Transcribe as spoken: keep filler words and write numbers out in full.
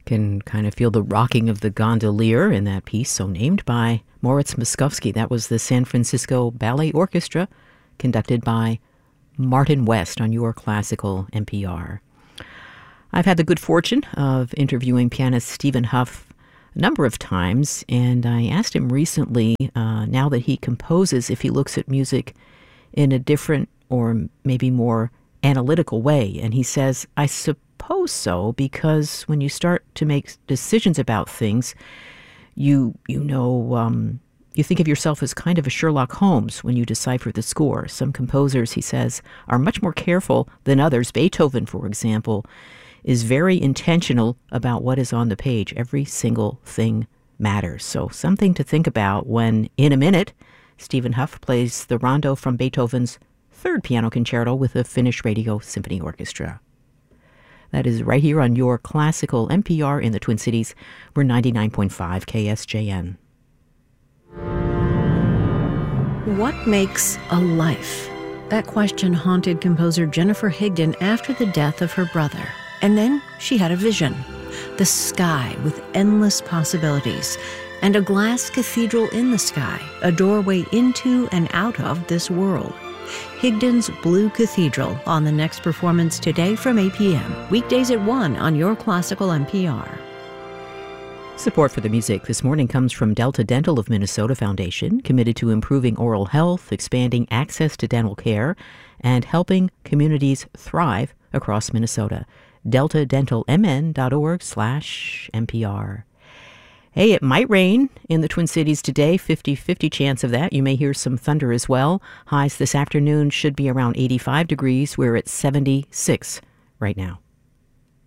Can kind of feel the rocking of the gondolier in that piece, so named by Moritz Moszkowski. That was the San Francisco Ballet Orchestra, conducted by Martin West on Your Classical N P R. I've had the good fortune of interviewing pianist Stephen Hough a number of times, and I asked him recently, uh, now that he composes, if he looks at music in a different or maybe more analytical way. And he says, I suppose so, because when you start to make decisions about things, you you know, um, you think of yourself as kind of a Sherlock Holmes when you decipher the score. Some composers, he says, are much more careful than others. Beethoven, for example, is very intentional about what is on the page. Every single thing matters. So something to think about when, in a minute, Stephen Hough plays the rondo from Beethoven's third piano concerto with the Finnish Radio Symphony Orchestra. That is right here on Your Classical N P R in the Twin Cities. We're ninety-nine point five K S J N. What makes a life? That question haunted composer Jennifer Higdon after the death of her brother. And then she had a vision. The sky with endless possibilities. And a glass cathedral in the sky, a doorway into and out of this world. Higdon's Blue Cathedral on the next performance today from eight p.m. Weekdays at one on Your Classical N P R. Support for the music this morning comes from Delta Dental of Minnesota Foundation, committed to improving oral health, expanding access to dental care, and helping communities thrive across Minnesota. delta dental m n dot org slash N P R. Hey, it might rain in the Twin Cities today, fifty-fifty chance of that. You may hear some thunder as well. Highs this afternoon should be around eighty-five degrees. We're at seventy-six right now.